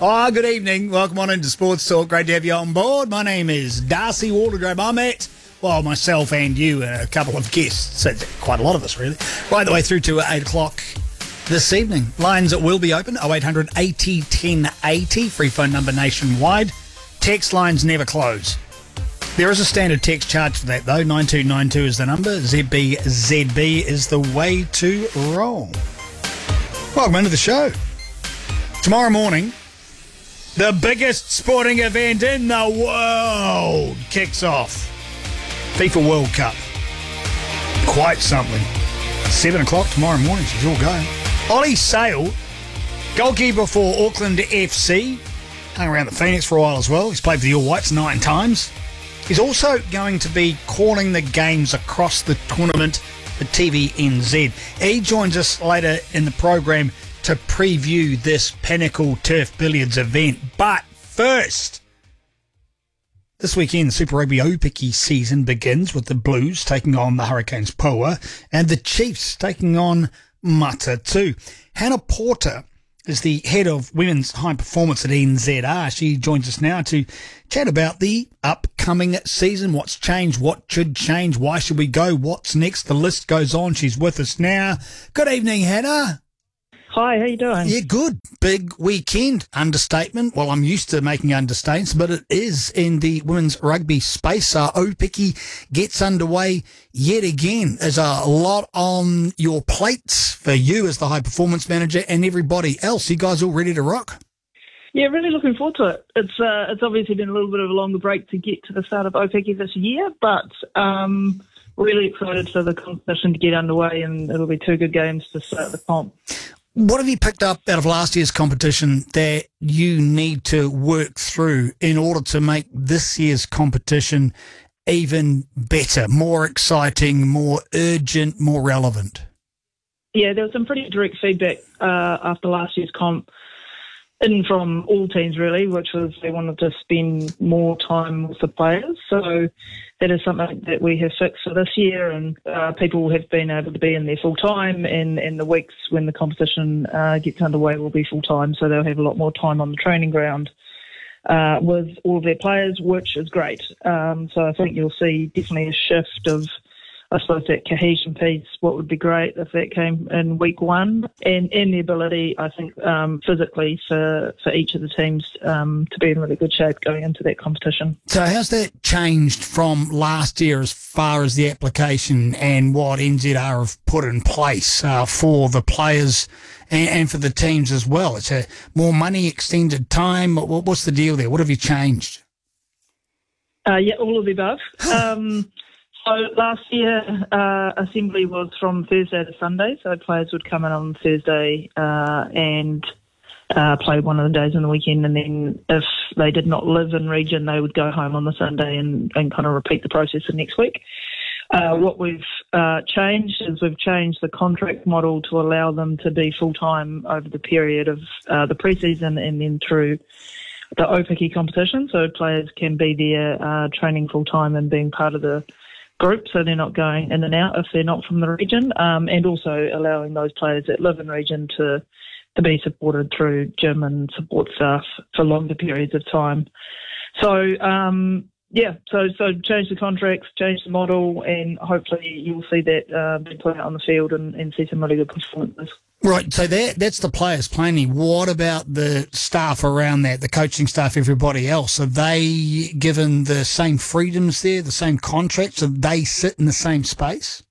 Oh, good evening. Welcome on into Sports Talk. Great to have you on board. My name is Darcy Walderdome. I'm at, well, myself and you and a couple of guests. So quite a lot of us, really. Right the way through to 8 o'clock this evening. Lines will be open, 0800 80 10 80. Free phone number nationwide. Text lines never close. There is a standard text charge for that, though. 9292 is the number. ZB is the way to roll. Welcome into the show. Tomorrow morning, the biggest sporting event in the world kicks off. FIFA World Cup. Quite something. 7 o'clock tomorrow morning. She's all going. Ollie Sale, goalkeeper for Auckland FC. Hung around the Phoenix for a while as well. He's played for the All Whites 9 times. He's also going to be calling the games across the tournament for TVNZ. He joins us later in the program to preview this Pinnacle Turf Billiards event. But first, this weekend, Super Rugby Aupiki season begins with the Blues taking on the Hurricanes Poa and the Chiefs taking on Matatu. Hannah Porter is the head of women's high performance at NZR. She joins us now to chat about the upcoming season, what's changed, what should change, why should we go, what's next. The list goes on. She's with us now. Good evening, Hannah. Hi, how you doing? Yeah, good. Big weekend. Understatement. Well, I'm used to making understatements, but it is in the women's rugby space. Aupiki gets underway yet again. There's a lot on your plates for you as the high performance manager and everybody else. You guys all ready to rock? Yeah, really looking forward to it. It's obviously been a little bit of a longer break to get to the start of Aupiki this year, but really excited for the competition to get underway, and it'll be 2 good games to start the comp. What have you picked up out of last year's competition that you need to work through in order to make this year's competition even better, more exciting, more urgent, more relevant? Yeah, there was some pretty direct feedback after last year's comp in from all teams, really, which was they wanted to spend more time with the players. So that is something that we have fixed for this year, and people have been able to be in there full time, and the weeks when the competition gets underway will be full time, so they'll have a lot more time on the training ground with all of their players, which is great. So I think you'll see definitely a shift of, I suppose, that cohesion piece. What would be great if that came in week 1, and the ability, I think, physically for each of the teams to be in really good shape going into that competition. So how's that changed from last year as far as the application and what NZR have put in place for the players and for the teams as well? It's a more money, extended time. What's the deal there? What have you changed? Yeah, all of the above. So last year, assembly was from Thursday to Sunday, so players would come in on Thursday and play one of the days on the weekend, and then if they did not live in region, they would go home on the Sunday and kind of repeat the process the next week. What we've changed is we've changed the contract model to allow them to be full-time over the period of the pre-season and then through the Aupiki competition, so players can be there training full-time and being part of the group, so they're not going in and out if they're not from the region, and also allowing those players that live in region to be supported through gym and support staff for longer periods of time. So so change the contracts, change the model, and hopefully you'll see that be played out on the field and see some really good performances. Right, so that's the players planning. What about the staff around that, the coaching staff, everybody else? Are they given the same freedoms there, the same contracts? Do they sit in the same space?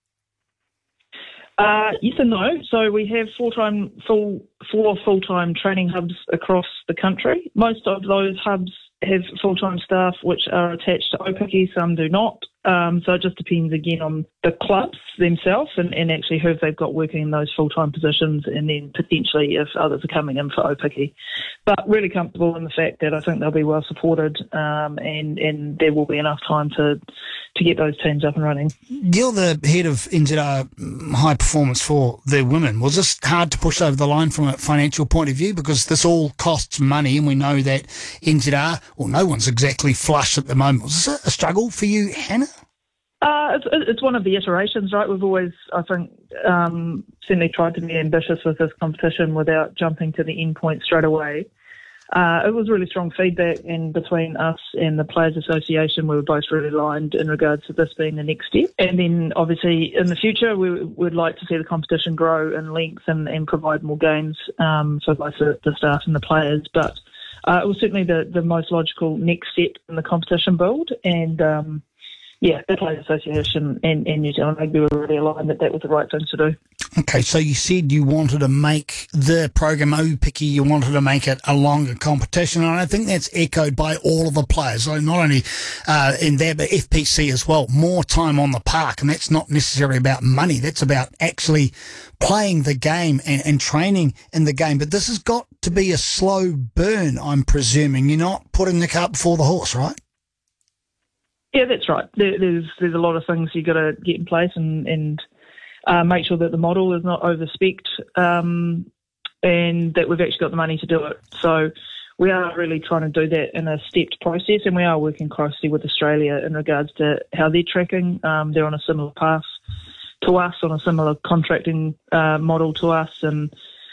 Yes and no. So we have four full-time training hubs across the country. Most of those hubs have full-time staff which are attached to Aupiki, some do not. So it just depends again on the clubs themselves and actually who they've got working in those full-time positions, and then potentially if others are coming in for Aupiki. But really comfortable in the fact that I think they'll be well supported, and there will be enough time to get those teams up and running. You're the head of NZR High Performance for the women. Was this hard to push over the line from a financial point of view? Because this all costs money, and we know that NZR, well, no one's exactly flush at the moment. Was this a struggle for you, Hannah? It's one of the iterations, right? We've always, I think, certainly tried to be ambitious with this competition without jumping to the end point straight away. it was really strong feedback, and between us and the Players Association, we were both really aligned in regards to this being the next step. And then, obviously, in the future, we would like to see the competition grow in length and provide more games for both the staff and the players. But it was certainly the most logical next step in the competition build, and the Players Association and New Zealand Rugby were really aligned that was the right thing to do. Okay, so you said you wanted to make the program Aupiki, you wanted to make it a longer competition, and I think that's echoed by all of the players, so not only in there, but FPC as well. More time on the park, and that's not necessarily about money, that's about actually playing the game and training in the game. But this has got to be a slow burn, I'm presuming. You're not putting the cart before the horse, right? Yeah, that's right. There's a lot of things you've got to get in place and make sure that the model is not over-specced and that we've actually got the money to do it. So we are really trying to do that in a stepped process, and we are working closely with Australia in regards to how they're tracking. They're on a similar path to us, on a similar contracting model to us, and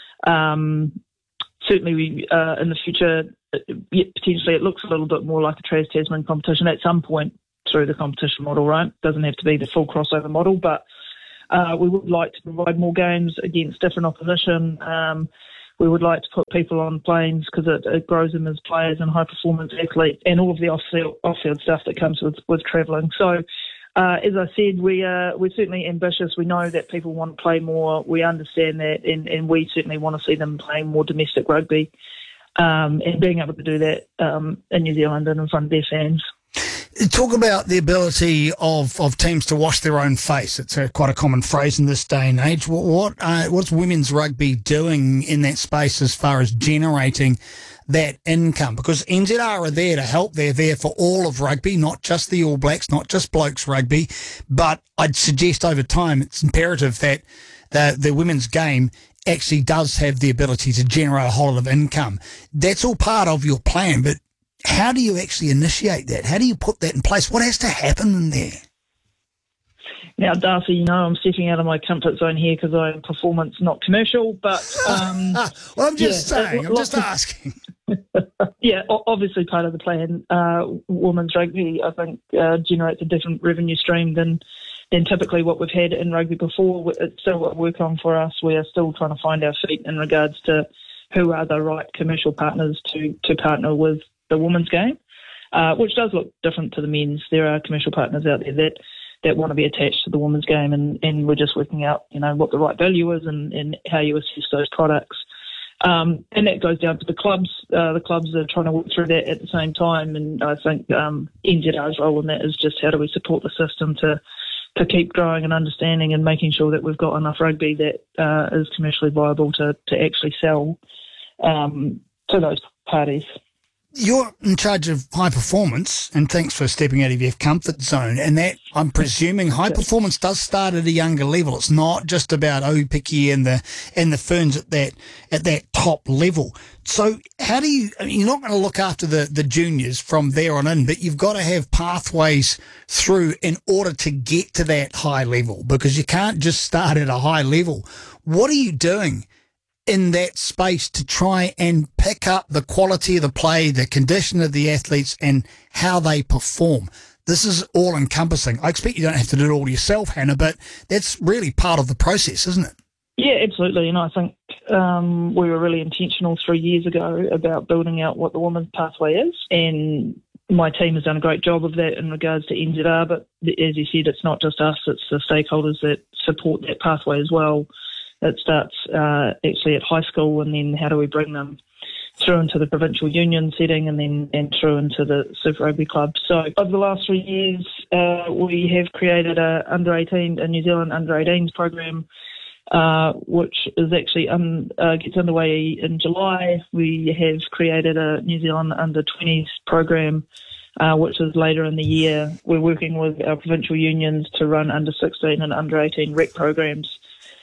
certainly we in the future, potentially it looks a little bit more like a Trans-Tasman competition at some point through the competition model, right? Doesn't have to be the full crossover model, but we would like to provide more games against different opposition. We would like to put people on planes because it grows them as players and high-performance athletes, and all of the off-field stuff that comes with travelling. So, as I said, we're certainly ambitious. We know that people want to play more. We understand that, and we certainly want to see them playing more domestic rugby and being able to do that in New Zealand and in front of their fans. Talk about the ability of teams to wash their own face. It's quite a common phrase in this day and age. What's women's rugby doing in that space as far as generating that income? Because NZR are there to help. They're there for all of rugby, not just the All Blacks, not just blokes rugby. But I'd suggest over time it's imperative that the women's game actually does have the ability to generate a whole lot of income. That's all part of your plan, but how do you actually initiate that? How do you put that in place? What has to happen in there? Now, Darcy, I'm stepping out of my comfort zone here because I'm performance, not commercial, but... well, I'm just saying, I'm just asking. Yeah, obviously part of the plan. Women's rugby, I think, generates a different revenue stream than typically what we've had in rugby before. It's still a work on for us. We are still trying to find our feet in regards to who are the right commercial partners to partner with the women's game, which does look different to the men's. There are commercial partners out there that want to be attached to the women's game, and we're just working out, what the right value is and how you assess those products. And that goes down to the clubs. The clubs are trying to work through that at the same time, and I think NZR's role in that is just how do we support the system to keep growing and understanding and making sure that we've got enough rugby that is commercially viable to actually sell to those parties. You're in charge of high performance, and thanks for stepping out of your comfort zone. And that, I'm presuming, high performance does start at a younger level. It's not just about Aupiki and the Ferns at that top level. So how do you're not going to look after the juniors from there on in, but you've got to have pathways through in order to get to that high level, because you can't just start at a high level. What are you doing in that space to try and pick up the quality of the play, the condition of the athletes, and how they perform? This is all encompassing. I expect you don't have to do it all yourself, Hannah, but that's really part of the process, isn't it? Yeah, absolutely. And I think we were really intentional 3 years ago about building out what the women's pathway is. And my team has done a great job of that in regards to NZR. But as you said, it's not just us, it's the stakeholders that support that pathway as well. It starts actually at high school, and then how do we bring them through into the provincial union setting and then through into the Super Rugby club. So over the last 3 years, we have created a New Zealand under-18s program, which is actually gets underway in July. We have created a New Zealand under-20s program, which is later in the year. We're working with our provincial unions to run under-16 and under-18 rec programs.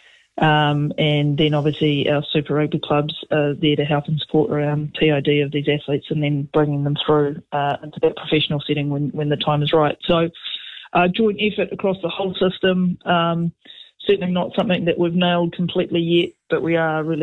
And then obviously our Super Rugby clubs are there to help and support around TID of these athletes and then bringing them through into that professional setting when the time is right. So joint effort across the whole system, certainly not something that we've nailed completely yet, but we are really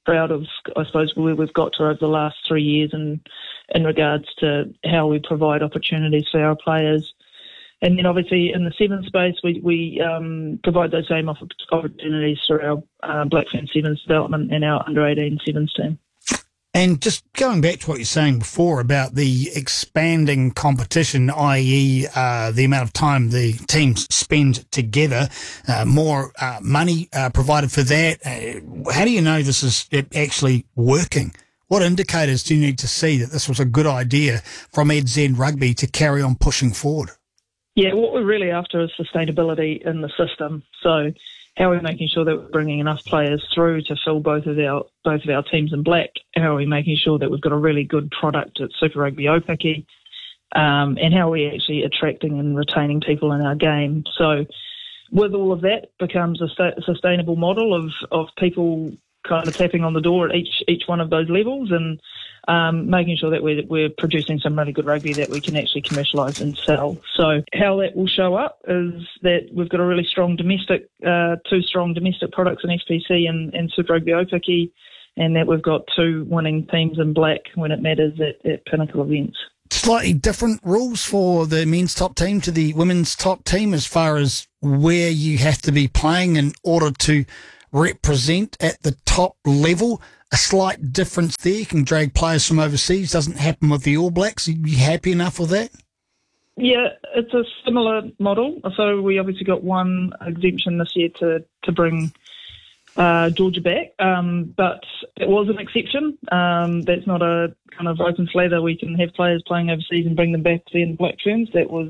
proud of, I suppose, where we've got to over the last 3 years in regards to how we provide opportunities for our players. And then obviously in the sevens space, we provide those same opportunities through our Blackfern Sevens development and our under-18 sevens team. And just going back to what you're saying before about the expanding competition, i.e. The amount of time the teams spend together, more money provided for that, how do you know this is actually working? What indicators do you need to see that this was a good idea from NZ Rugby to carry on pushing forward? Yeah, what we're really after is sustainability in the system. So how are we making sure that we're bringing enough players through to fill both of our teams in black? How are we making sure that we've got a really good product at Super Rugby Aupiki? And how are we actually attracting and retaining people in our game? So with all of that becomes a sustainable model of people kind of tapping on the door at each one of those levels and making sure that we're producing some really good rugby that we can actually commercialise and sell. So how that will show up is that we've got a really strong two strong domestic products in SPC and Super Rugby Aupiki, and that we've got 2 winning teams in black when it matters at pinnacle events. Slightly different rules for the men's top team to the women's top team as far as where you have to be playing in order to represent at the top level. A slight difference there. You can drag players from overseas. Doesn't happen with the All Blacks. Are you happy enough with that? Yeah, it's a similar model. So we obviously got one exemption this year to bring Georgia back, but it was an exception. That's not a kind of open slather. We can have players playing overseas and bring them back to the Black Ferns. That was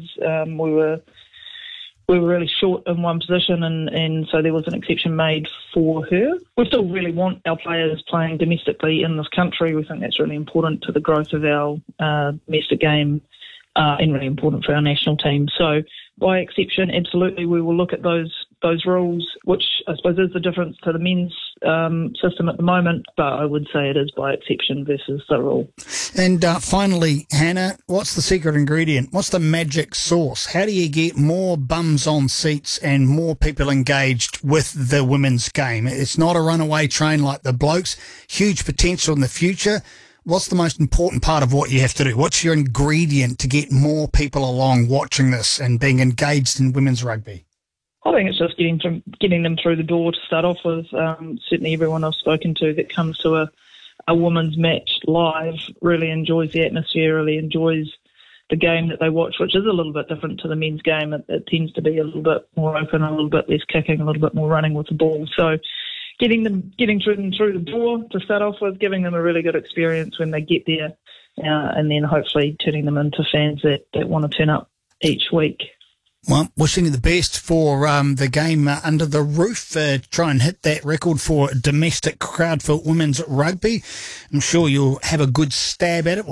we were really short in one position, and so there was an exception made for her. We still really want our players playing domestically in this country. We think that's really important to the growth of our domestic game and really important for our national team. So by exception, absolutely, we will look at those rules, which I suppose is the difference to the men's system at the moment, but I would say it is by exception versus the rule. And finally, Hannah, what's the secret ingredient? What's the magic sauce? How do you get more bums on seats and more people engaged with the women's game? It's not a runaway train like the blokes. Huge potential in the future. What's the most important part of what you have to do? What's your ingredient to get more people along watching this and being engaged in women's rugby? I think it's just getting them through the door to start off with. Certainly everyone I've spoken to that comes to a women's match live really enjoys the atmosphere, really enjoys the game that they watch, which is a little bit different to the men's game. It tends to be a little bit more open, a little bit less kicking, a little bit more running with the ball. So getting them through the door to start off with, giving them a really good experience when they get there, and then hopefully turning them into fans that want to turn up each week. Well, wishing you the best for the game under the roof. Try and hit that record for domestic crowd for women's rugby. I'm sure you'll have a good stab at it.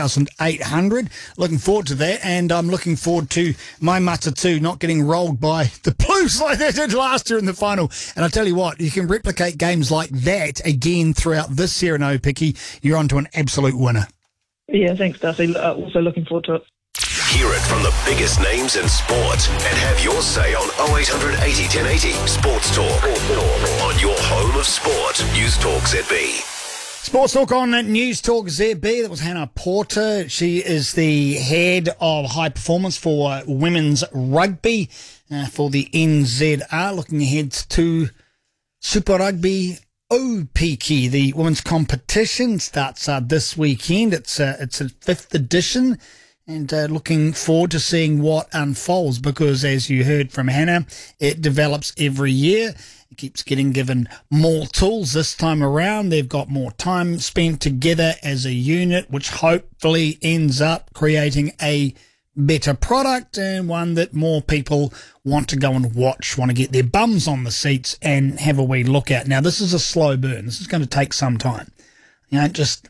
4,800. Looking forward to that. And I'm looking forward to my Mata too, not getting rolled by the Blues like they did last year in the final. And I tell you what, you can replicate games like that again throughout this year in Aupiki. You're on to an absolute winner. Yeah, thanks, Darcy. Also looking forward to it. Hear it from the biggest names in sport and have your say on 0800 80 1080 Sports Talk. On your home of sport, News Talk ZB. Sports Talk on News Talk ZB. That was Hannah Porter. She is the head of high performance for women's rugby for the NZR. Looking ahead to Super Rugby Aupiki. The women's competition starts this weekend. It's a 5th edition. And looking forward to seeing what unfolds because, as you heard from Hannah, it develops every year. It keeps getting given more tools this time around. They've got more time spent together as a unit, which hopefully ends up creating a better product and one that more people want to go and watch, want to get their bums on the seats and have a wee look at. Now, this is a slow burn. This is going to take some time. You know, just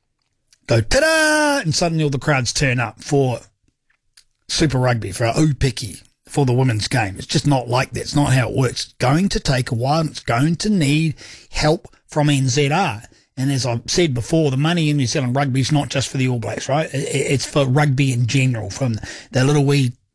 go ta-da, and suddenly all the crowds turn up for Super Rugby, for Aupiki, for the women's game. It's just not like that. It's not how it works. It's going to take a while, and it's going to need help from NZR. And as I've said before, the money in New Zealand rugby is not just for the All Blacks, right? It's for rugby in general, from the little wee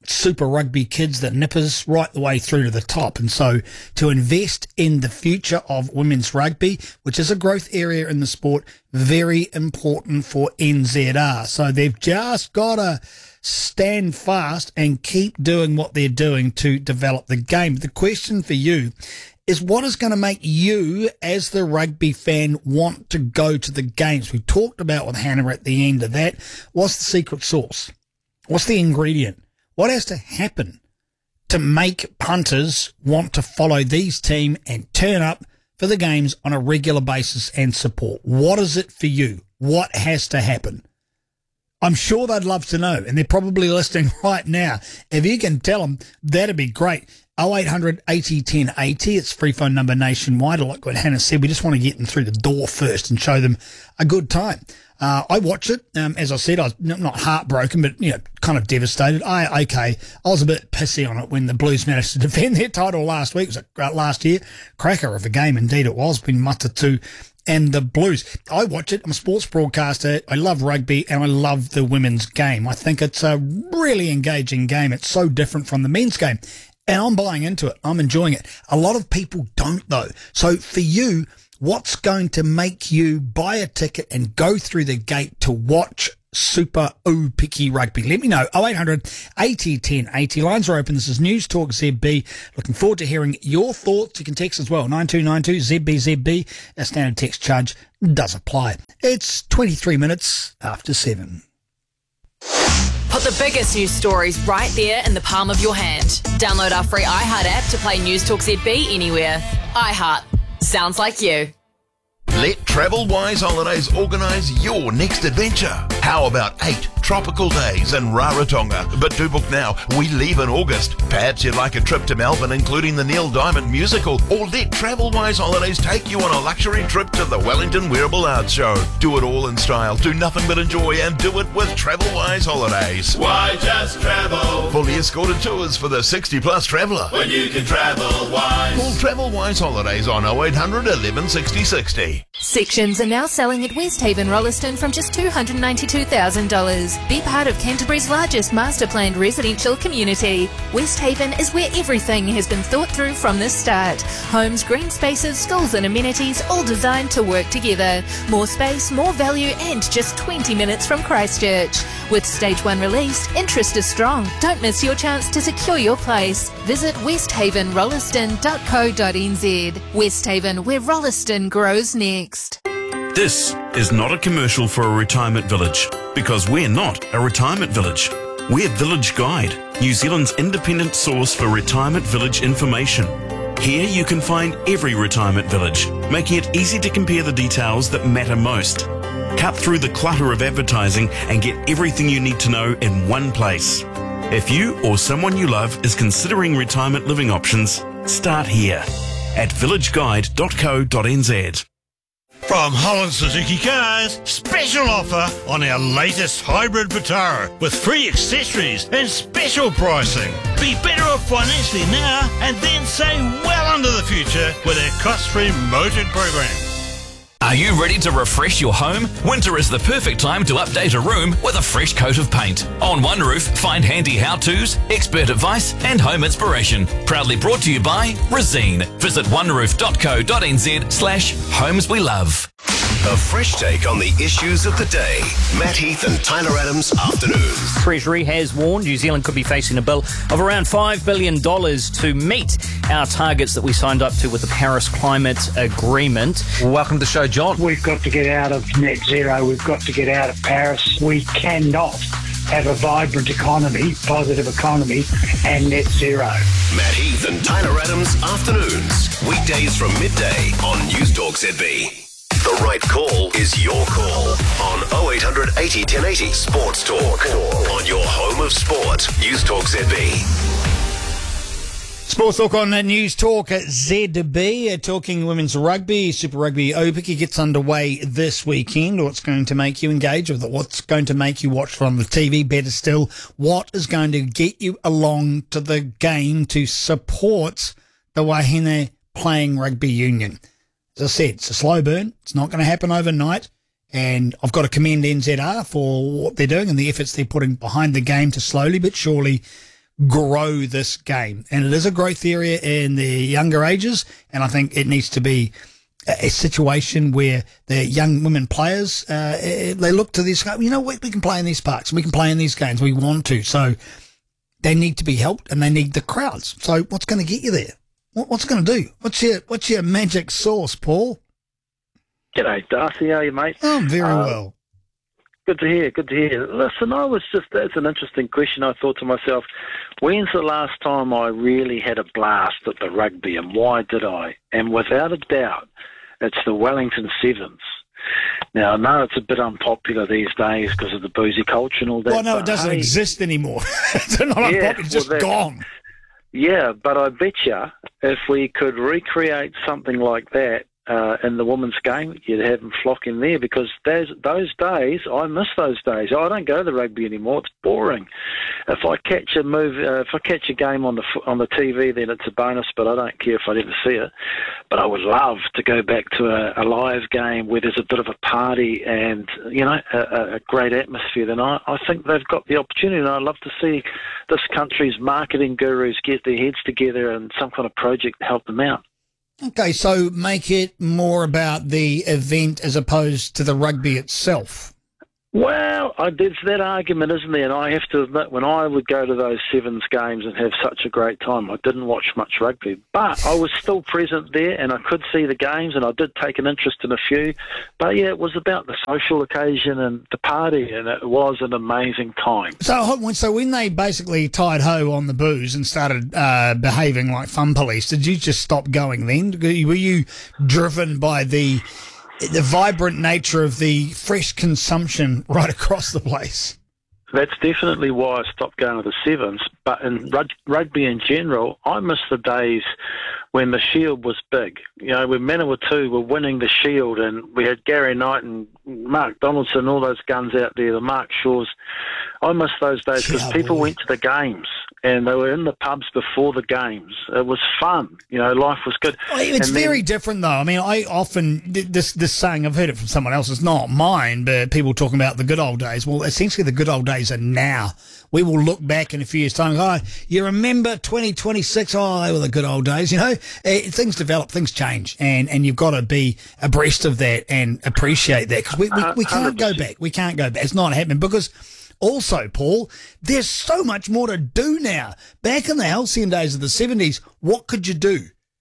Super Rugby kids, the nippers, right the way through to the top. And so to invest in the future of women's rugby, which is a growth area in the sport, very important for NZR. So they've just got to stand fast and keep doing what they're doing to develop the game. The question for you is, what is going to make you, as the rugby fan, want to go to the games? We talked about with Hannah at the end of that. What's the secret sauce? What's the ingredient? What has to happen to make punters want to follow these teams and turn up for the games on a regular basis and support? What is it for you? What has to happen? I'm sure they'd love to know, and they're probably listening right now. If you can tell them, that'd be great. 0800 80 10 80. It's free phone number nationwide. Like what Hannah said, we just want to get them through the door first and show them a good time. I watch it. As I said, I was not heartbroken, but, kind of devastated. I was a bit pissy on it when the Blues managed to defend their title last week. It was last year. Cracker of a game, indeed it was. Been muttered to. And the Blues, I watch it. I'm a sports broadcaster. I love rugby and I love the women's game. I think it's a really engaging game. It's so different from the men's game. And I'm buying into it. I'm enjoying it. A lot of people don't, though. So for you, what's going to make you buy a ticket and go through the gate to watch Super Picky Rugby? Let me know. 0800 80 10 80. Lines are open. This is News Talk ZB. Looking forward to hearing your thoughts. You can text as well. 9292 ZBZB. A standard text charge does apply. It's 23 minutes after 7. Put the biggest news stories right there in the palm of your hand. Download our free iHeart app to play News Talk ZB anywhere. iHeart. Sounds like you. Let Travel Wise Holidays organise your next adventure. How about 8 tropical days in Rarotonga? But do book now. We leave in August. Perhaps you'd like a trip to Melbourne, including the Neil Diamond musical, or let Travel Wise Holidays take you on a luxury trip to the Wellington Wearable Arts Show. Do it all in style. Do nothing but enjoy, and do it with Travel Wise Holidays. Why just travel? Fully escorted tours for the 60-plus traveller. When you can travel wise. Call Travel Wise Holidays on 0800 11 60 60. Sections are now selling at Westhaven Rolleston from just $292,000. Be part of Canterbury's largest master planned residential community. Westhaven is where everything has been thought through from the start. Homes, green spaces, schools and amenities, all designed to work together. More space, more value, and just 20 minutes from Christchurch. With Stage 1 released, interest is strong. Don't miss your chance to secure your place. Visit westhavenrolleston.co.nz. Westhaven, where Rolleston grows next. This is not a commercial for a retirement village, because we're not a retirement village. We're Village Guide, New Zealand's independent source for retirement village information. Here you can find every retirement village, making it easy to compare the details that matter most. Cut through the clutter of advertising and get everything you need to know in one place. If you or someone you love is considering retirement living options, start here at villageguide.co.nz. From Holland Suzuki Cars, special offer on our latest hybrid Vitara with free accessories and special pricing. Be better off financially now and then save well into the future with our cost-free motored program. Are you ready to refresh your home? Winter is the perfect time to update a room with a fresh coat of paint. On One Roof, find handy how-tos, expert advice and home inspiration. Proudly brought to you by Resene. Visit oneroof.co.nz/homes we love. A fresh take on the issues of the day. Matt Heath and Tyler Adams Afternoons. Treasury has warned New Zealand could be facing a bill of around $5 billion to meet our targets that we signed up to with the Paris Climate Agreement. Welcome to the show, John. We've got to get out of net zero. We've got to get out of Paris. We cannot have a vibrant economy, positive economy, and net zero. Matt Heath and Tyler Adams Afternoons. Weekdays from midday on News Talk ZB. The right call is your call on 0800 80 1080 Sports Talk. On your home of sport, News Talk ZB. Sports Talk on News Talk at ZB, talking women's rugby. Super Rugby Opiki gets underway this weekend. What's going to make you engage with it? What's going to make you watch it on the TV? Better still, what is going to get you along to the game to support the Wahine playing rugby union? As I said, it's a slow burn. It's not going to happen overnight. And I've got to commend NZR for what they're doing and the efforts they're putting behind the game to slowly but surely grow this game. And it is a growth area in the younger ages, and I think it needs to be a situation where the young women players, they look to this, we can play in these parks, we can play in these games, we want to. So they need to be helped, and they need the crowds. So what's going to get you there? What's it going to do? What's your magic sauce, Paul? G'day, Darcy. How are you, mate? Oh, very well. Good to hear. Listen, that's an interesting question. I thought to myself, when's the last time I really had a blast at the rugby, and why did I? And without a doubt, it's the Wellington Sevens. Now, I know it's a bit unpopular these days because of the boozy culture and all that. Well, no, it doesn't exist anymore. It's not unpopular, it's just gone. Yeah, but I bet you if we could recreate something like that in the women's game, you'd have them flocking there, because those days, I miss those days. I don't go to the rugby anymore. It's boring. If I catch a game on the TV, then it's a bonus, but I don't care if I never see it. But I would love to go back to a live game where there's a bit of a party and, a great atmosphere. Then I think they've got the opportunity, and I'd love to see this country's marketing gurus get their heads together and some kind of project to help them out. Okay, so make it more about the event as opposed to the rugby itself. Well, there's that argument, isn't there? And I have to admit, when I would go to those Sevens games and have such a great time, I didn't watch much rugby. But I was still present there, and I could see the games, and I did take an interest in a few. But, yeah, it was about the social occasion and the party, and it was an amazing time. So when they basically tied ho on the booze and started behaving like fun police, did you just stop going then? Were you driven by the vibrant nature of the fresh consumption right across the place? That's definitely why I stopped going to the Sevens. But in rugby in general, I miss the days when the Shield was big. When Manawatu were winning the Shield, and we had Gary Knight and Mark Donaldson, all those guns out there, the Mark Shaws. I miss those days because people went to the games and they were in the pubs before the games. It was fun. Life was good. It's very different, though. I mean, I often, this saying, I've heard it from someone else, it's not mine, but people talking about the good old days. Well, essentially the good old days are now. We will look back in a few years' time. Oh, you remember 2026? Oh, they were the good old days. Things develop, things change, and you've got to be abreast of that and appreciate that, because we can't go back. We can't go back. It's not happening, because also, Paul, there's so much more to do now. Back in the halcyon days of the 70s, what could you do?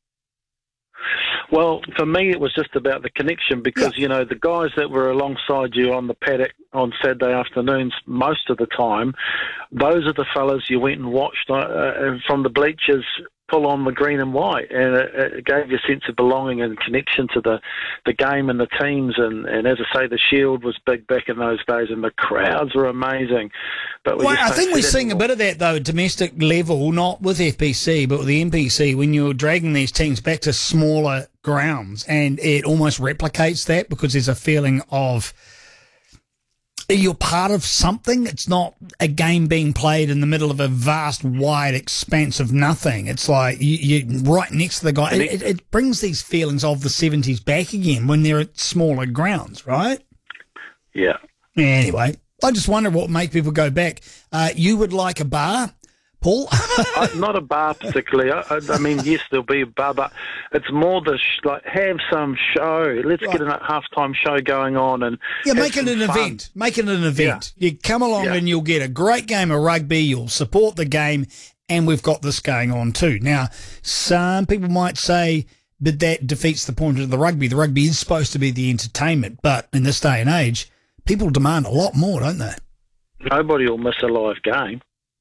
Well, for me, it was just about the connection, because, the guys that were alongside you on the paddock on Saturday afternoons, most of the time, those are the fellas you went and watched from the bleachers pull on the green and white, and it gave you a sense of belonging and connection to the game and the teams, and as I say, the Shield was big back in those days, and the crowds were amazing. But I think we're seeing a bit of that, though, domestic level, not with FPC, but with the NPC, when you're dragging these teams back to smaller grounds, and it almost replicates that, because there's a feeling of you're part of something. It's not a game being played in the middle of a vast, wide expanse of nothing. It's like you're right next to the guy. It brings these feelings of the 70s back again when they're at smaller grounds, right? Yeah. Anyway, I just wonder what would make people go back. You would like a bar, Paul? Not a bar particularly. I mean, yes, there'll be a bar, but it's more have some show. Let's get a halftime show going on, and make it an event. Make it an event. Yeah. You come along and you'll get a great game of rugby. You'll support the game, and we've got this going on too. Now, some people might say, but that defeats the point of the rugby. The rugby is supposed to be the entertainment, but in this day and age, people demand a lot more, don't they? Nobody will miss a live game.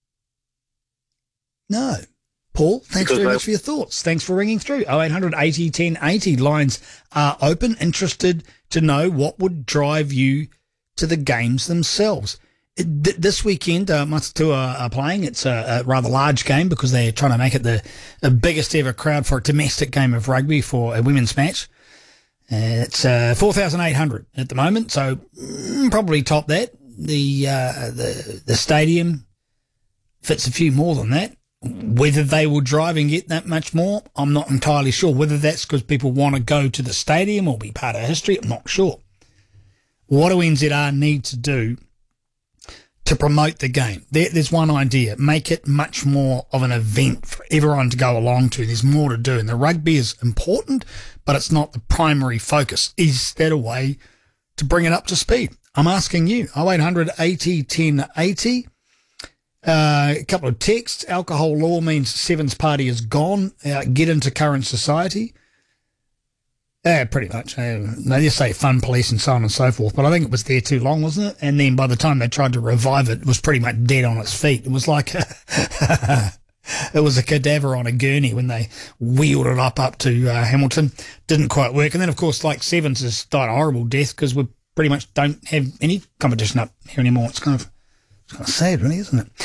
No. Paul, thanks very much for your thoughts. Thanks for ringing through. 0800 80 1080. Lines are open. Interested to know what would drive you to the games themselves. This weekend, Matatu are playing. It's a rather large game because they're trying to make it the biggest ever crowd for a domestic game of rugby for a women's match. It's 4,800 at the moment, so probably top that. The stadium fits a few more than that. Whether they will drive and get that much more, I'm not entirely sure. Whether that's because people want to go to the stadium or be part of history, I'm not sure. What do NZR need to do to promote the game. There's one idea. Make it much more of an event for everyone to go along to. There's more to do. And the rugby is important, but it's not the primary focus. Is that a way to bring it up to speed? I'm asking you. 0800 80 10 80. A couple of texts. Alcohol law means Sevens party is gone. Get into current society. Pretty much. They just say fun police and so on and so forth, but I think it was there too long, wasn't it? And then by the time they tried to revive it, it was pretty much dead on its feet. It was like it was a cadaver on a gurney when they wheeled it up to Hamilton. Didn't quite work. And then, of course, like Sevens has died a horrible death because we pretty much don't have any competition up here anymore. It's kind of sad, really, isn't it?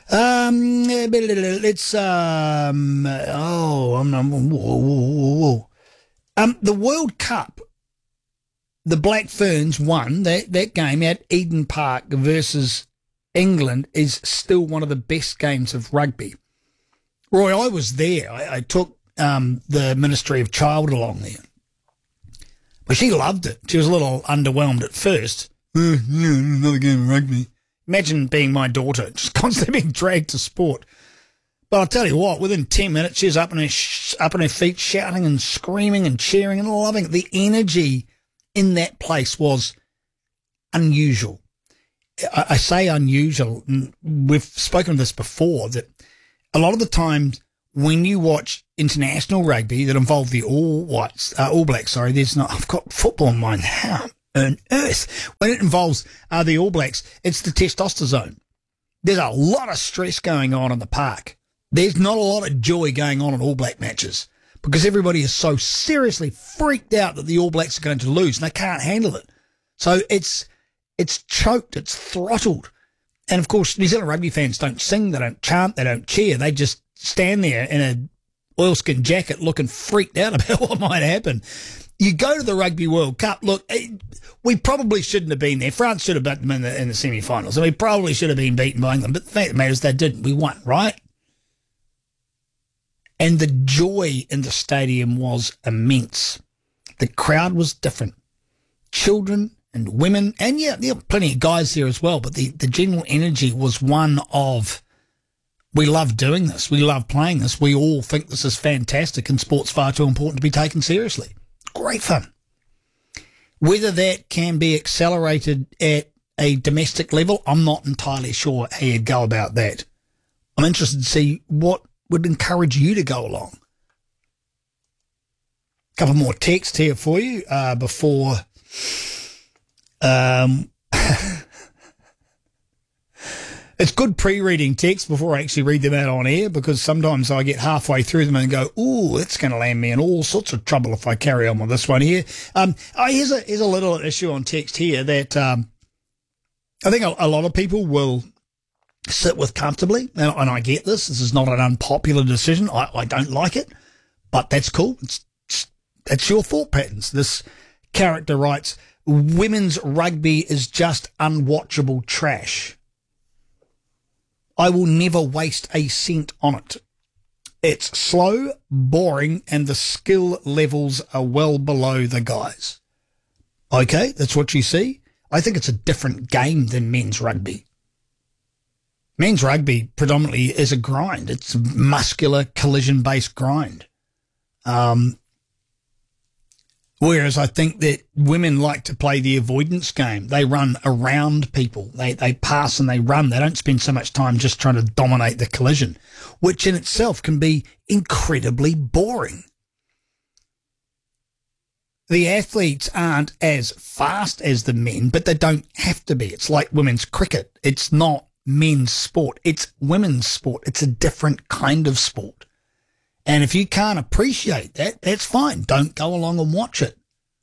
The World Cup, the Black Ferns won that game at Eden Park versus England is still one of the best games of rugby. Roy, I was there. I took the Ministry of Child along there. But she loved it. She was a little underwhelmed at first. Another game of rugby. Imagine being my daughter, just constantly being dragged to sport. But I'll tell you what, within 10 minutes, she was up on her feet, shouting and screaming and cheering and loving it. The energy in that place was unusual. I say unusual, and we've spoken of this before, that a lot of the times when you watch international rugby that involve the All Blacks, I've got football in mind. How on earth? When it involves the All Blacks, it's the testosterone. There's a lot of stress going on in the park. There's not a lot of joy going on in All Black matches because everybody is so seriously freaked out that the All Blacks are going to lose and they can't handle it. So it's choked, it's throttled. And of course, New Zealand rugby fans don't sing, they don't chant, they don't cheer. They just stand there in an oilskin jacket looking freaked out about what might happen. You go to the Rugby World Cup, look, we probably shouldn't have been there. France should have beaten them in the semi-finals, and we probably should have been beaten by England. But the fact of the matter is they didn't. We won, right? And the joy in the stadium was immense. The crowd was different. Children and women, and there were plenty of guys there as well, but the general energy was one of, we love doing this, we love playing this, we all think this is fantastic, and sport's far too important to be taken seriously. Great fun. Whether that can be accelerated at a domestic level, I'm not entirely sure how you'd go about that. I'm interested to see what would encourage you to go along. A couple more texts here for you before it's good pre-reading texts before I actually read them out on air, because sometimes I get halfway through them and go, ooh, it's going to land me in all sorts of trouble if I carry on with this one here. Here's a little issue on text here that I think a lot of people will sit with comfortably, and I get this. This is not an unpopular decision. I don't like it, but that's cool. That's your thought patterns. This character writes, women's rugby is just unwatchable trash. I will never waste a cent on it. It's slow, boring, and the skill levels are well below the guys. Okay, that's what you see. I think it's a different game than men's rugby. Men's rugby predominantly is a grind. It's a muscular, collision-based grind. Whereas I think that women like to play the avoidance game. They run around people. They pass and they run. They don't spend so much time just trying to dominate the collision, which in itself can be incredibly boring. The athletes aren't as fast as the men, but they don't have to be. It's like women's cricket. It's not men's sport. It's women's sport. It's a different kind of sport. And if you can't appreciate that, that's fine. Don't go along and watch it.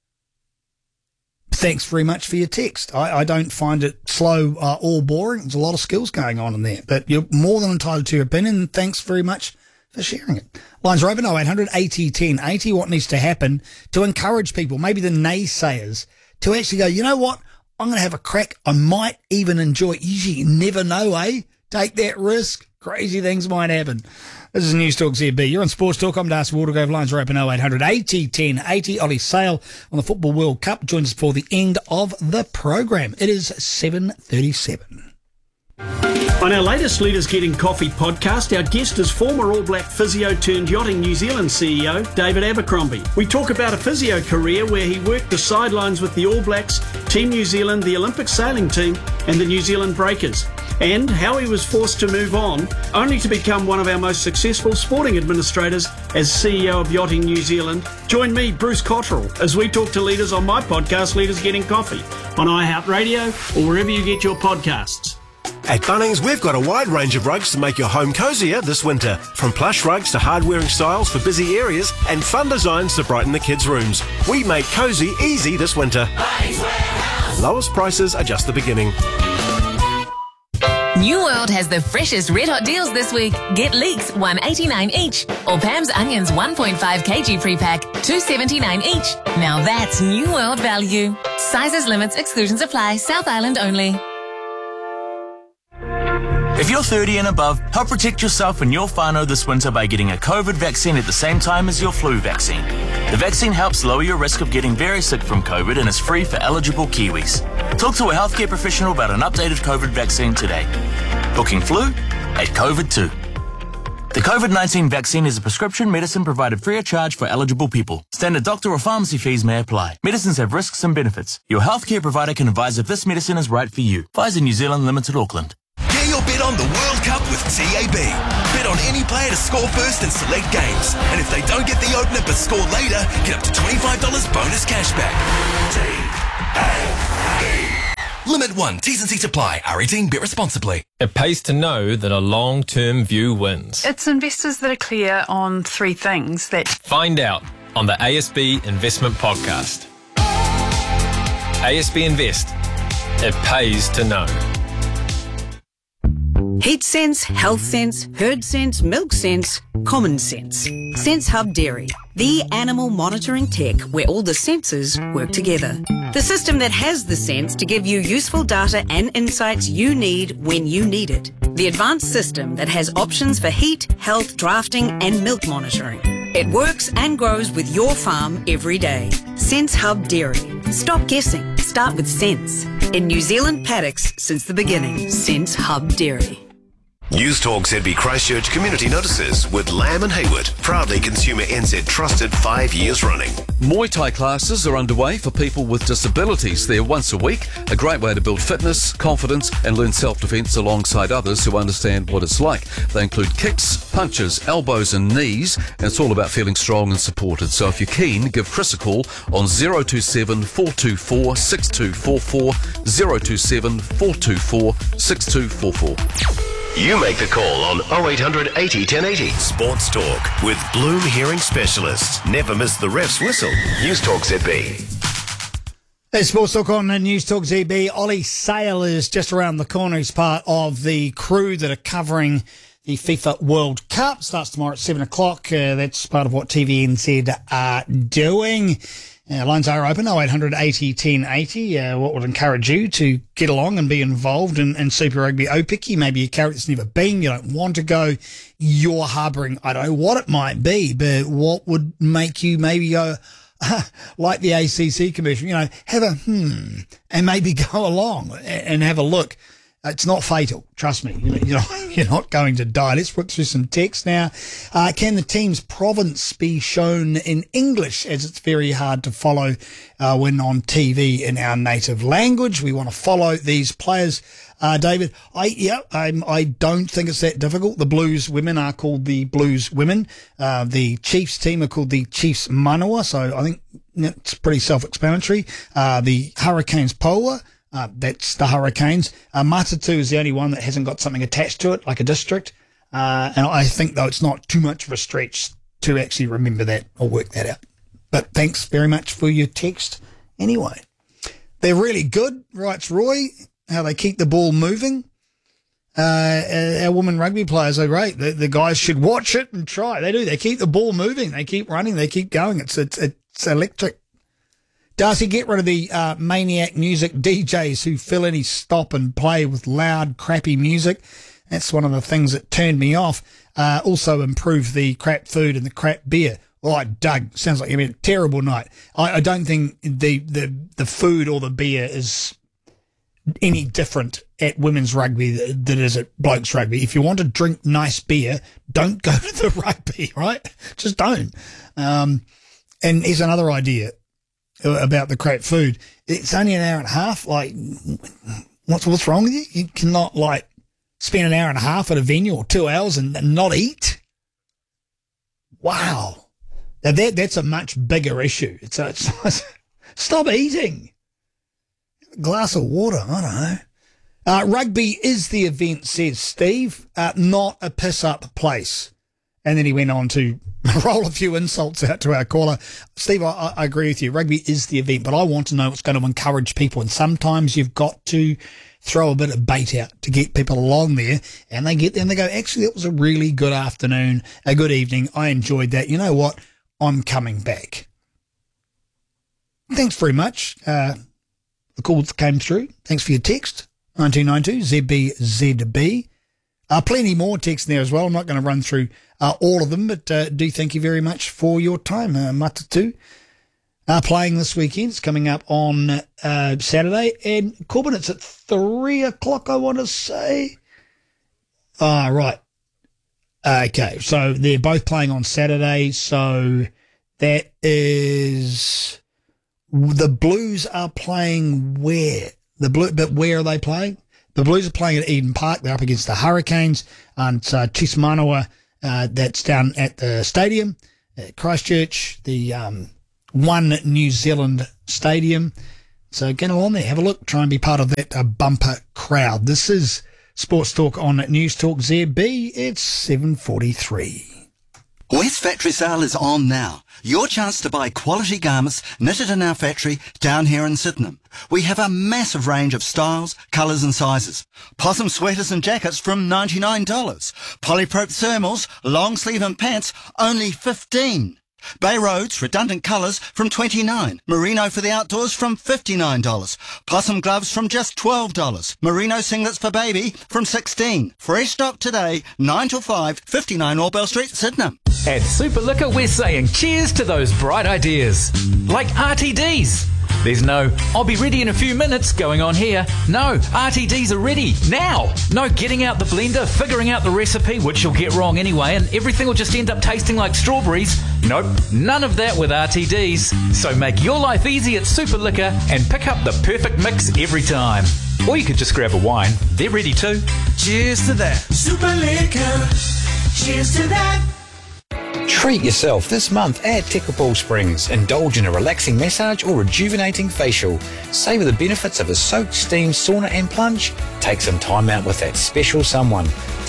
Thanks very much for your text. I don't find it slow or boring. There's a lot of skills going on in there. But you're more than entitled to your opinion, and thanks very much for sharing it. Lines are open 0800 80 10 80. What needs to happen to encourage people, maybe the naysayers, to actually go, you know what? I'm going to have a crack. I might even enjoy it. You never know, eh? Take that risk. Crazy things might happen. This is News Talk ZB. You're on Sports Talk. I'm Darcy Watergrove. Lines are open 0800 80 10 80. Ollie Sale on the Football World Cup joins us for the end of the program. It is 7:37. On our latest Leaders Getting Coffee podcast, our guest is former All Black physio turned Yachting New Zealand CEO, David Abercrombie. We talk about a physio career where he worked the sidelines with the All Blacks, Team New Zealand, the Olympic sailing team and the New Zealand Breakers, and how he was forced to move on, only to become one of our most successful sporting administrators as CEO of Yachting New Zealand. Join me, Bruce Cotterill, as we talk to leaders on my podcast, Leaders Getting Coffee, on iHeartRadio or wherever you get your podcasts. At Bunnings, we've got a wide range of rugs to make your home cosier this winter. From plush rugs to hard-wearing styles for busy areas and fun designs to brighten the kids' rooms. We make cosy easy this winter. Lowest prices are just the beginning. New World has the freshest red hot deals this week. Get leeks $1.89 each, or Pam's onions 1.5 kg pre-pack $2.79 each. Now that's New World value. Sizes, limits, exclusions apply. South Island only. If you're 30 and above, help protect yourself and your whānau this winter by getting a COVID vaccine at the same time as your flu vaccine. The vaccine helps lower your risk of getting very sick from COVID and is free for eligible Kiwis. Talk to a healthcare professional about an updated COVID vaccine today. Booking flu at COVID2. The COVID-19 vaccine is a prescription medicine provided free of charge for eligible people. Standard doctor or pharmacy fees may apply. Medicines have risks and benefits. Your healthcare provider can advise if this medicine is right for you. Pfizer New Zealand Limited, Auckland. Get your bet on the World Cup with TAB. Bet on any player to score first in select games. And if they don't get the opener but score later, get up to $25 bonus cashback. TAB. Limit 1. T's and C's apply. R18. Bet responsibly. It pays to know that a long-term view wins. It's investors that are clear on three things that... Find out on the ASB Investment Podcast. ASB Invest. It pays to know. Heat sense, health sense, herd sense, milk sense, common sense. Sense Hub Dairy, the animal monitoring tech where all the senses work together. The system that has the sense to give you useful data and insights you need when you need it. The advanced system that has options for heat, health, drafting and milk monitoring. It works and grows with your farm every day. Sense Hub Dairy. Stop guessing. Start with sense. In New Zealand paddocks since the beginning. Sense Hub Dairy. News Talk ZB Christchurch Community Notices with Lamb and Hayward, proudly Consumer NZ trusted 5 years running. Muay Thai classes are underway for people with disabilities. They're once a week, a great way to build fitness, confidence and learn self-defence alongside others who understand what it's like. They include kicks, punches, elbows and knees, and it's all about feeling strong and supported. So if you're keen, give Chris a call on 027 424 6244, 027 424 6244. You make the call on 0800 80 1080. Sports Talk with Bloom Hearing Specialists. Never miss the ref's whistle. News Talk ZB. There's Sports Talk on News Talk ZB. Ollie Sale is just around the corner. He's part of the crew that are covering the FIFA World Cup. Starts tomorrow at 7 o'clock. That's part of what TVNZ are doing. Lines are open, 0800 80 1080. What would encourage you to get along and be involved in Super Rugby Opiki? Maybe a character that's never been, you don't want to go, you're harbouring, I don't know what it might be, but what would make you maybe go, like the ACC Commission, have a and maybe go along and have a look. It's not fatal, trust me. You're not going to die. Let's look through some text now. Can the team's province be shown in English, as it's very hard to follow when on TV in our native language? We want to follow these players. David, I don't think it's that difficult. The Blues women are called the Blues women. The Chiefs team are called the Chiefs Manawa, so I think it's pretty self-explanatory. The Hurricanes Poa. That's the Hurricanes. Matatu is the only one that hasn't got something attached to it, like a district. And I think, though, it's not too much of a stretch to actually remember that or work that out. But thanks very much for your text anyway. They're really good, writes Roy, how they keep the ball moving. Our women rugby players are great. The guys should watch it and try. They do. They keep the ball moving. They keep running. They keep going. It's electric. Darcy, get rid of the maniac music DJs who fill any stop and play with loud, crappy music. That's one of the things that turned me off. Also improve the crap food and the crap beer. All right, Doug, sounds like you had a terrible night. I don't think the food or the beer is any different at women's rugby than it is at blokes rugby. If you want to drink nice beer, don't go to the rugby, right? Just don't. And here's another idea about the crap food. It's only an hour and a half. Like, what's wrong with you? You cannot, like, spend an hour and a half at a venue or 2 hours and not eat? Wow. Now that's a much bigger issue. It's stop eating. A glass of water, I don't know. Rugby is the event, says Steve, not a piss-up place. And then he went on to roll a few insults out to our caller. Steve, I agree with you. Rugby is the event, but I want to know what's going to encourage people. And sometimes you've got to throw a bit of bait out to get people along there. And they get there and they go, actually, it was a really good afternoon, a good evening. I enjoyed that. You know what? I'm coming back. Thanks very much. The call came through. Thanks for your text. 1992 ZBZB. Plenty more text there as well. I'm not going to run through all of them, but do thank you very much for your time. Matatu playing this weekend. It's coming up on Saturday. And Corbin, it's at 3 o'clock, I want to say. Right. Okay, so they're both playing on Saturday. So that is... The Blues are playing where? But where are they playing? The Blues are playing at Eden Park. They're up against the Hurricanes. And Tismanawa, that's down at the stadium at Christchurch, the One New Zealand Stadium. So get along there, have a look, try and be part of that bumper crowd. This is Sports Talk on News Talk ZB. It's 7:43. West Factory Sale is on now. Your chance to buy quality garments knitted in our factory down here in Sydenham. We have a massive range of styles, colours and sizes. Possum sweaters and jackets from $99. Polyprop thermals, long sleeve and pants, only $15. Bay Roads, redundant colours from $29. Merino for the outdoors from $59. Possum gloves from just $12. Merino singlets for baby from $16. Fresh stock today, 9 till 5, 59 Orbell Street, Sydenham. At Super Liquor, we're saying cheers to those bright ideas. Like RTDs. There's no, I'll be ready in a few minutes going on here. No, RTDs are ready now. No getting out the blender, figuring out the recipe, which you'll get wrong anyway, and everything will just end up tasting like strawberries. Nope, none of that with RTDs. So make your life easy at Super Liquor and pick up the perfect mix every time. Or you could just grab a wine. They're ready too. Cheers to that. Super Liquor. Cheers to that. Treat yourself this month at Tekapō Springs. Indulge in a relaxing massage or rejuvenating facial. Savour the benefits of a soak, steam, sauna and plunge. Take some time out with that special someone.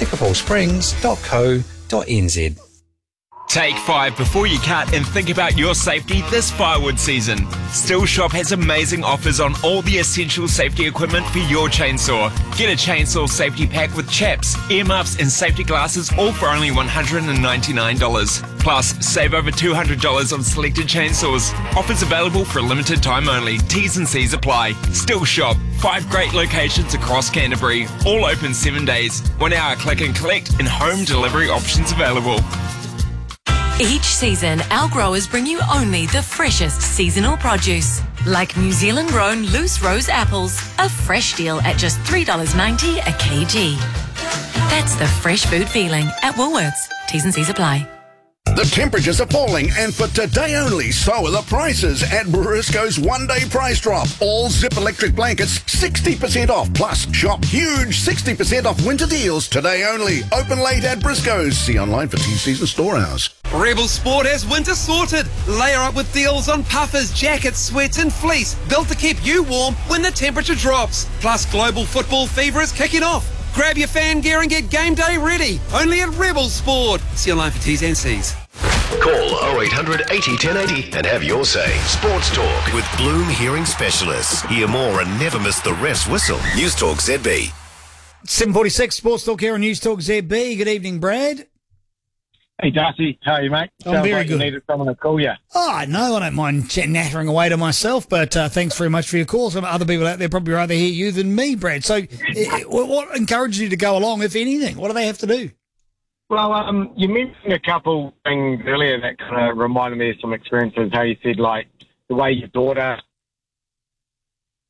tekapōsprings.co.nz. Take 5 before you cut and think about your safety this firewood season. Still Shop has amazing offers on all the essential safety equipment for your chainsaw. Get a chainsaw safety pack with chaps, earmuffs and safety glasses all for only $199. Plus, save over $200 on selected chainsaws. Offers available for a limited time only. T's and C's apply. Still Shop. 5 great locations across Canterbury. All open 7 days. 1 hour click and collect and home delivery options available. Each season, our growers bring you only the freshest seasonal produce. Like New Zealand grown loose rose apples, a fresh deal at just $3.90 a kg. That's the fresh food feeling at Woolworths. T's and C's apply. The temperatures are falling, and for today only, so are the prices at Briscoe's one-day price drop. All Zip electric blankets 60% off, plus shop huge 60% off winter deals today only. Open late at Briscoe's. See online for TC's and store hours. Rebel Sport has winter sorted. Layer up with deals on puffers, jackets, sweats and fleece, built to keep you warm when the temperature drops. Plus, global football fever is kicking off. Grab your fan gear and get game day ready. Only at Rebel Sport. See online for T's and C's. Call 0800 80 1080 and have your say. Sports Talk with Bloom Hearing Specialists. Hear more and never miss the ref's whistle. News Talk ZB. 7:46 Sports Talk here on News Talk ZB. Good evening, Brad. Hey, Darcy. How are you, mate? I'm very like good. You needed someone to call you. Oh, no, I don't mind nattering away to myself, but thanks very much for your call. Some other people out there probably rather hear you than me, Brad. So what encourages you to go along, if anything? What do they have to do? Well, you mentioned a couple things earlier that kind of reminded me of some experiences, how you said, like, the way your daughter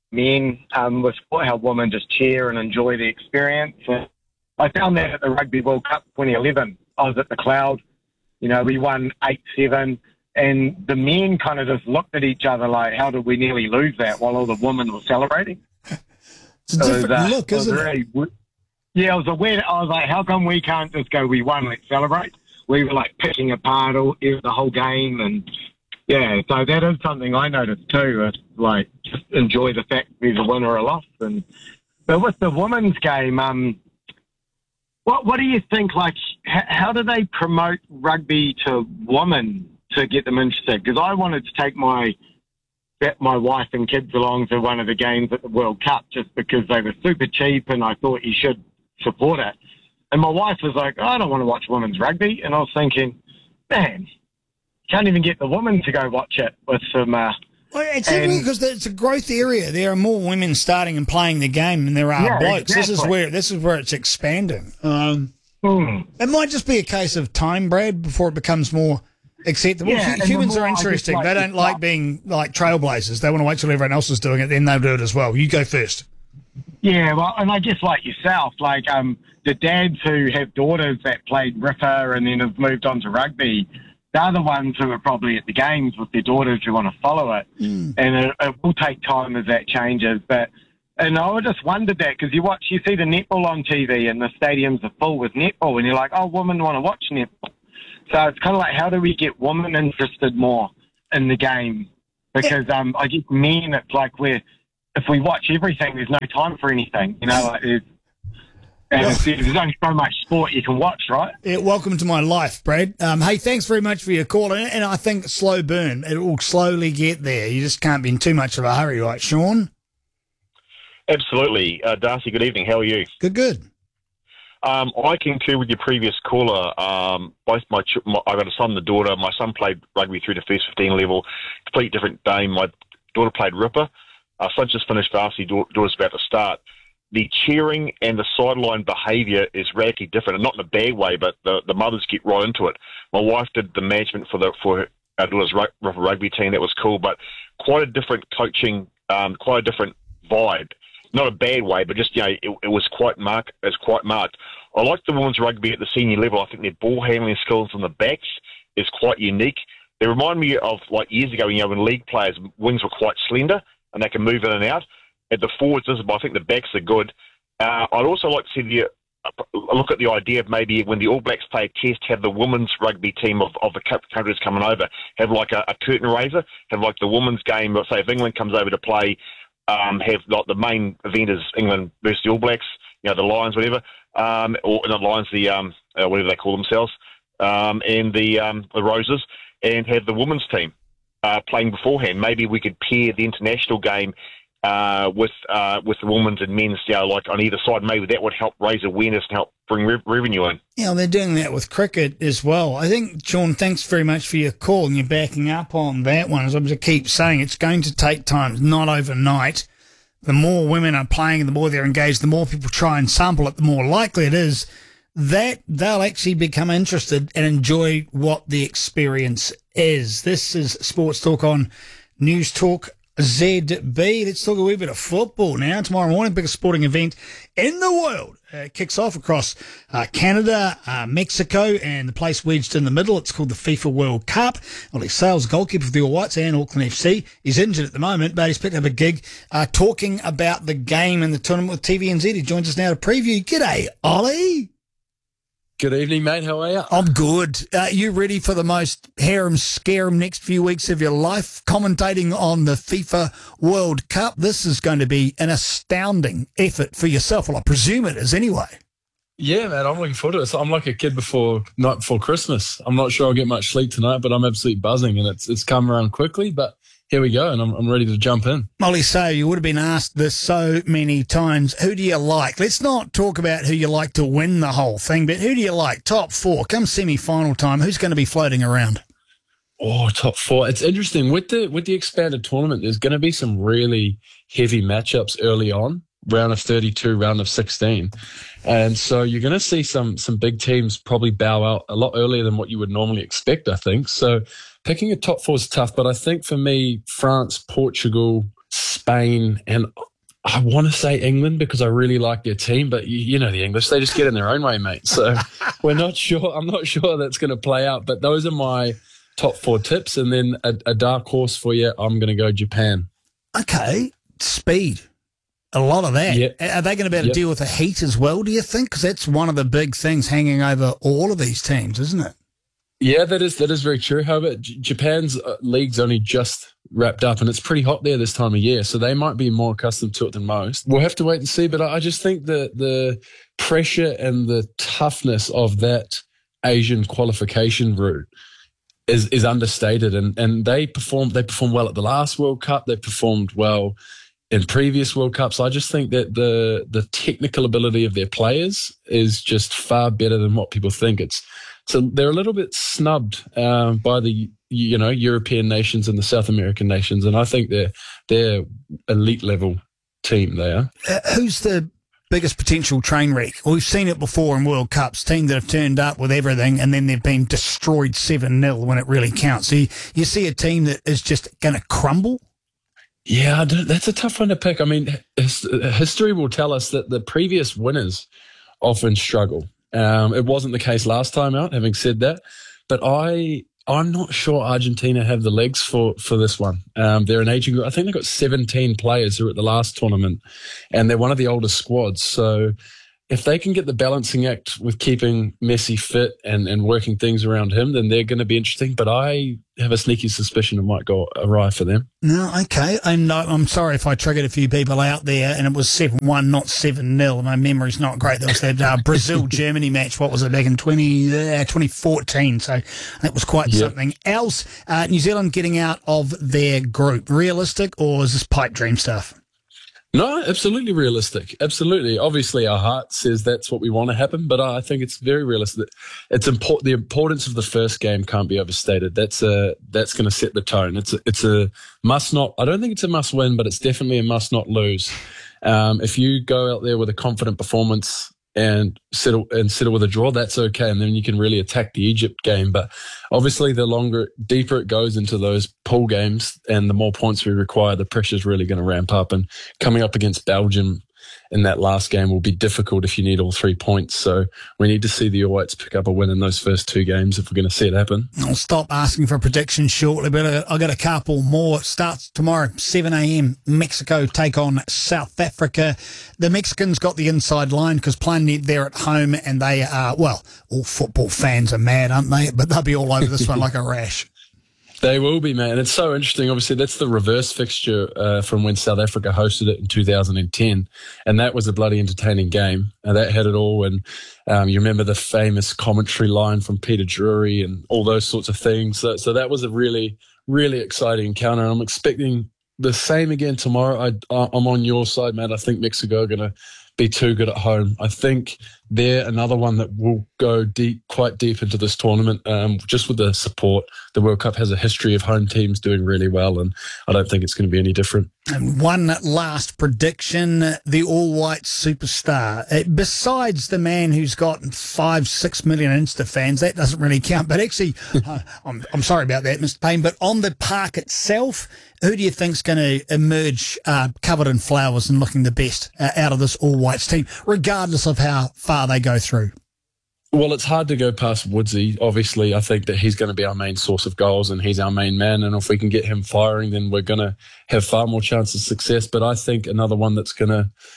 men with how women just cheer and enjoy the experience. And I found that at the Rugby World Cup 2011. I was at the Cloud. You know, we won 8-7, and the men kind of just looked at each other like, how did we nearly lose that, while all the women were celebrating? It's a different look, isn't it? Yeah, it was weird. I was like, how come we can't just go, we won, let's celebrate? We were like picking apart the whole game, and yeah, so that is something I noticed too. Is like just enjoy the fact there's a win or a loss. But with the women's game, what do you think? Like, how do they promote rugby to women to get them interested? Because I wanted to take my wife and kids along to one of the games at the World Cup just because they were super cheap, and I thought you should support it. And my wife was like, I don't want to watch women's rugby. And I was thinking, man, can't even get the women to go watch it with some... well, it's simply because it's a growth area. There are more women starting and playing the game than there are blokes. Exactly. This is where it's expanding. It might just be a case of time, Brad, before it becomes more acceptable. Yeah, Humans are interesting. They don't like being like trailblazers. They want to wait till everyone else is doing it, then they'll do it as well. You go first. Yeah, well, and I guess like yourself, like the dads who have daughters that played Ripper and then have moved on to rugby, they're the ones who are probably at the games with their daughters who want to follow it. And it will take time as that changes. And I just wondered that because you see the netball on TV and the stadiums are full with netball and you're like, oh, women want to watch netball. So it's kind of like, how do we get women interested more in the game? Because I guess men, it's like if we watch everything, there's no time for anything. You know, like there's only so much sport you can watch, right? Yeah, welcome to my life, Brad. Hey, thanks very much for your call. And I think slow burn. It will slowly get there. You just can't be in too much of a hurry, right, Sean? Absolutely. Darcy, good evening. How are you? Good. I concur with your previous caller. Both I got a son and a daughter. My son played rugby through the first 15 level, completely different game. My daughter played Ripper. Son just finished varsity, daughter's about to start. The cheering and the sideline behaviour is radically different, and not in a bad way, but the mothers get right into it. My wife did the management for our daughter's Ripper rugby team. That was cool, but quite a different coaching, quite a different vibe. Not a bad way, but just, you know, it was quite marked. I like the women's rugby at the senior level. I think their ball handling skills on the backs is quite unique. They remind me of like years ago, you know, when league players' wings were quite slender and they can move in and out. At the forwards, I think the backs are good. I'd also like to see look at the idea of maybe when the All Blacks play a test, have the women's rugby team of the countries coming over, have like a curtain raiser, have like the women's game, say if England comes over to play, have like the main event is England versus the All Blacks, you know, the Lions, whatever, or not Lions, the whatever they call themselves, and the Roses, and have the women's team playing beforehand. Maybe we could pair the international game with the women's and men's, you know, like on either side. Maybe that would help raise awareness and help bring revenue in. Yeah, they're doing that with cricket as well. I think, Sean, thanks very much for your call and you're backing up on that one. As I keep saying, it's going to take time, not overnight. The more women are playing and the more they're engaged, the more people try and sample it, the more likely it is that they'll actually become interested and enjoy what the experience is. This is Sports Talk on News Talk ZB. Let's talk a wee bit of football now. Tomorrow morning, biggest sporting event in the world. Kicks off across Canada, Mexico, and the place wedged in the middle. It's called the FIFA World Cup. Ollie Sales, goalkeeper for the All Whites and Auckland FC. He's injured at the moment, but he's picked up a gig talking about the game and the tournament with TVNZ. He joins us now to preview. G'day, Ollie. Good evening, mate. How are you? I'm good. You ready for the most harem-scarum next few weeks of your life, commentating on the FIFA World Cup? This is going to be an astounding effort for yourself. Well, I presume it is anyway. Yeah, man, I'm looking forward to it. So I'm like a kid night before Christmas. I'm not sure I'll get much sleep tonight, but I'm absolutely buzzing, and it's come around quickly, but here we go, and I'm ready to jump in. Molly, so you would have been asked this so many times. Who do you like? Let's not talk about who you like to win the whole thing, but who do you like? Top four, come semi-final time. Who's going to be floating around? Oh, top four. It's interesting. With the expanded tournament, there's going to be some really heavy matchups early on, round of 32, round of 16. And so you're going to see some big teams probably bow out a lot earlier than what you would normally expect, I think. So picking a top four is tough, but I think for me, France, Portugal, Spain, Spain, and I want to say England because I really like their team, but you know the English, they just get in their own way, mate. So we're not sure. I'm not sure that's going to play out, but those are my top 4 tips. And then a dark horse for you, I'm going to go Japan. Okay, speed. A lot of that. Yep. Are they going to be able to deal with the heat as well, do you think? Because that's one of the big things hanging over all of these teams, isn't it? Yeah, that is very true. However, Japan's league's only just wrapped up, and it's pretty hot there this time of year, so they might be more accustomed to it than most. We'll have to wait and see, but I just think the pressure and the toughness of that Asian qualification route is understated, and they performed well at the last World Cup. They performed well in previous World Cups. I just think that the technical ability of their players is just far better than what people think. So they're a little bit snubbed by the European nations and the South American nations, and I think they're elite level team. They are. Who's the biggest potential train wreck? We've seen it before in World Cups, teams that have turned up with everything and then they've been destroyed 7-0 when it really counts. So you see a team that is just going to crumble? Yeah, that's a tough one to pick. I mean, history will tell us that the previous winners often struggle. It wasn't the case last time out, having said that. But I'm not sure Argentina have the legs for this one. They're an aging group. I think they've got 17 players who were at the last tournament, and they're one of the oldest squads. So if they can get the balancing act with keeping Messi fit and working things around him, then they're going to be interesting. But I have a sneaky suspicion it might go awry for them. No, okay. I'm sorry if I triggered a few people out there, and it was 7-1, not 7-0. My memory's not great. There was that Brazil-Germany match. What was it, back in 2014? So that was quite something else. New Zealand getting out of their group. Realistic, or is this pipe dream stuff? No, absolutely realistic. Absolutely. Obviously, our heart says that's what we want to happen, but I think it's very realistic. It's important. The importance of the first game can't be overstated. That's going to set the tone. It's a must not. I don't think it's a must win, but it's definitely a must not lose. If you go out there with a confident performance and settle with a draw, that's okay, and then you can really attack the Egypt game. But obviously, the deeper it goes into those pool games, and the more points we require, the pressure's really going to ramp up. And coming up against Belgium in that last game will be difficult if you need all 3 points. So we need to see the All Whites pick up a win in those first 2 games if we're going to see it happen. I'll stop asking for predictions shortly, but I've got a couple more. It starts tomorrow, 7 a.m. Mexico take on South Africa. The Mexicans got the inside line because playing there at home, and they are, well, all football fans are mad, aren't they? But they'll be all over this one like a rash. They will be, man. It's so interesting. Obviously, that's the reverse fixture from when South Africa hosted it in 2010, and that was a bloody entertaining game. And that had it all. And you remember the famous commentary line from Peter Drury and all those sorts of things. So that was a really, really exciting encounter. And I'm expecting the same again tomorrow. I'm on your side, Matt. I think Mexico are going to be too good at home. I think they're another one that will go quite deep into this tournament, just with the support. The World Cup has a history of home teams doing really well, and I don't think it's going to be any different. And one last prediction, the all-white superstar. Besides the man who's got 5-6 million Insta fans, that doesn't really count. But actually, I'm sorry about that, Mr. Payne, but on the park itself, who do you think's going to emerge covered in flowers and looking the best out of this all-whites team, regardless of how far they go through? Well, it's hard to go past Woodsy. Obviously, I think that he's going to be our main source of goals and he's our main man. And if we can get him firing, then we're going to have far more chance of success. But I think another one that's going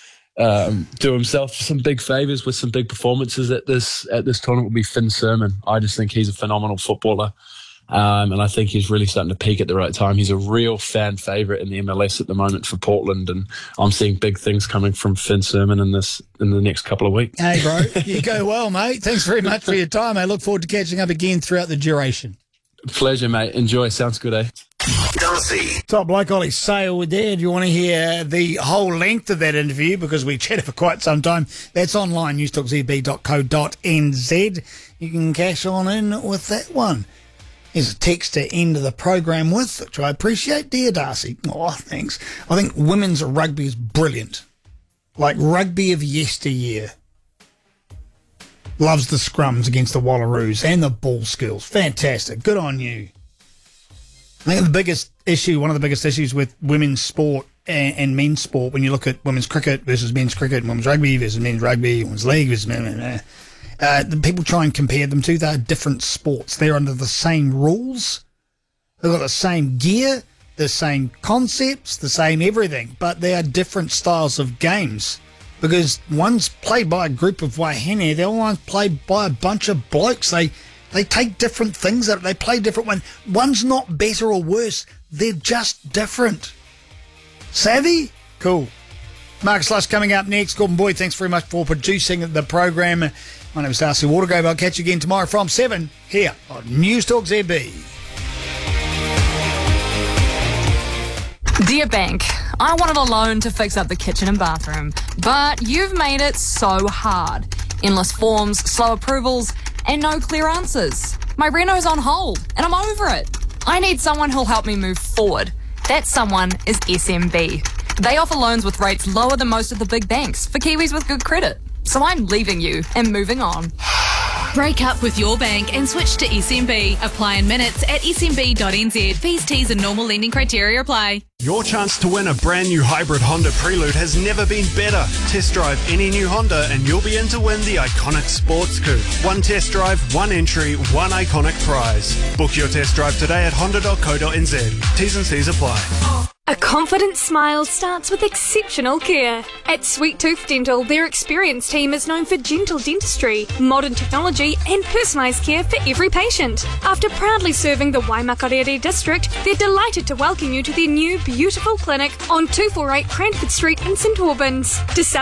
to do himself some big favours with some big performances at this tournament will be Finn Sermon. I just think he's a phenomenal footballer. And I think he's really starting to peak at the right time. He's a real fan favourite in the MLS at the moment for Portland, and I'm seeing big things coming from Finn Sermon in the next couple of weeks. Hey, bro, you go well, mate. Thanks very much for your time. I look forward to catching up again throughout the duration. Pleasure, mate. Enjoy. Sounds good, eh? Darcy. Top bloke Ollie Sale with there. Do you want to hear the whole length of that interview? Because we chatted for quite some time. That's online, newstalkzb.co.nz. You can cash on in with that one. Here's a text to end the program with, which I appreciate. Dear Darcy, oh, thanks. I think women's rugby is brilliant. Like rugby of yesteryear. Loves the scrums against the Wallaroos and the ball skills. Fantastic. Good on you. I think one of the biggest issues with women's sport and men's sport, when you look at women's cricket versus men's cricket, women's rugby versus men's rugby, women's league versus the people try and compare them to. They're different sports. They're under the same rules. They've got the same gear, the same concepts, the same everything, but they are different styles of games. Because one's played by a group of Waihene, the other one's played by a bunch of blokes. They take different things out. They play different ones. One's not better or worse. They're just different. Savvy? Cool. Marcus Lush coming up next. Gordon Boyd, thanks very much for producing the program. My name is Darcy Watergrave. I'll catch you again tomorrow from 7 here on News Talk ZB. Dear Bank, I wanted a loan to fix up the kitchen and bathroom, but you've made it so hard. Endless forms, slow approvals, and no clear answers. My reno's on hold, and I'm over it. I need someone who'll help me move forward. That someone is SMB. They offer loans with rates lower than most of the big banks for Kiwis with good credit. So I'm leaving you and moving on. Break up with your bank and switch to SMB. Apply in minutes at smb.nz. Fees, T's and normal lending criteria apply. Your chance to win a brand new hybrid Honda Prelude has never been better. Test drive any new Honda and you'll be in to win the iconic sports coupe. One test drive, one entry, one iconic prize. Book your test drive today at honda.co.nz. T's and C's apply. A confident smile starts with exceptional care. At Sweet Tooth Dental, their experienced team is known for gentle dentistry, modern technology and personalised care for every patient. After proudly serving the Waimakarere district, they're delighted to welcome you to their new beautiful clinic on 248 Cranford Street in St Albans. To